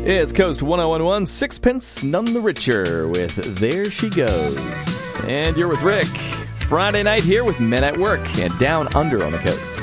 It's Coast 1011, Sixpence None the Richer with There She Goes. And you're with Rick. Friday night here with Men at Work and Down Under on the Coast.